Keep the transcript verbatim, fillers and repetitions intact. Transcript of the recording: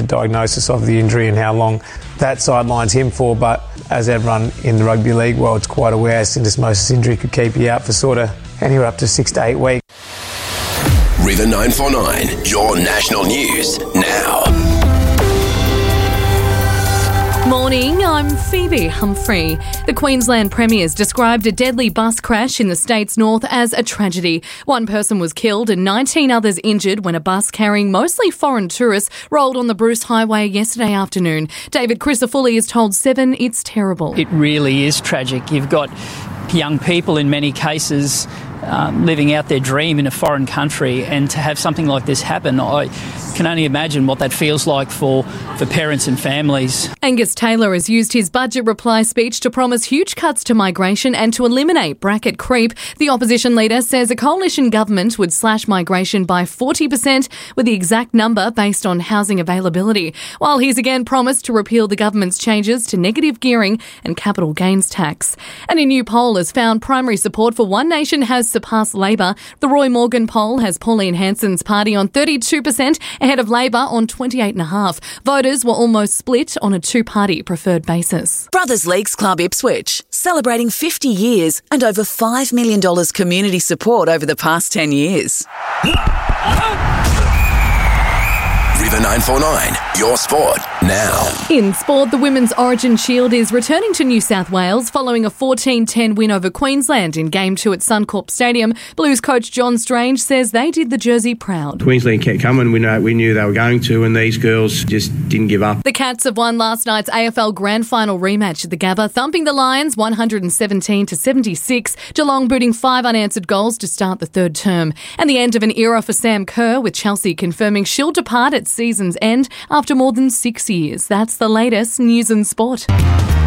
diagnosis of the injury and how long that sidelines him for. But as everyone in the rugby league world's quite aware, syndesmosis injury could keep you out for sort of anywhere up to six to eight weeks. River nine four nine, your national news now. Morning, I'm Phoebe Humphrey. The Queensland Premier's described a deadly bus crash in the state's north as a tragedy. One person was killed and nineteen others injured when a bus carrying mostly foreign tourists rolled on the Bruce Highway yesterday afternoon. David Crisafulli has told Seven it's terrible. It really is tragic. You've got young people in many cases um, living out their dream in a foreign country, and to have something like this happen, I can only imagine what that feels like for, for parents and families. Angus Taylor has used his budget reply speech to promise huge cuts to migration and to eliminate bracket creep. The opposition leader says a coalition government would slash migration by forty percent, with the exact number based on housing availability, while he's again promised to repeal the government's changes to negative gearing and capital gains tax. And a new poll has found primary support for One Nation has surpassed Labor. The Roy Morgan poll has Pauline Hanson's party on thirty-two percent, ahead of Labor on twenty-eight point five percent. Voters were almost split on a two-party preferred basis. Brothers Leagues Club Ipswich, celebrating fifty years and over five million dollars community support over the past ten years. River nine four nine, your sport now. In sport, the Women's Origin Shield is returning to New South Wales following a fourteen ten win over Queensland in Game two at Suncorp Stadium. Blues coach John Strange says they did the Jersey proud. Queensland kept coming. We know we knew they were going to, and these girls just didn't give up. The Cats have won last night's A F L Grand Final rematch at the Gabba, thumping the Lions one hundred seventeen to seventy-six. Geelong booting five unanswered goals to start the third term. And the end of an era for Sam Kerr, with Chelsea confirming she'll depart at season's end after more than six years. That's the latest news and sport.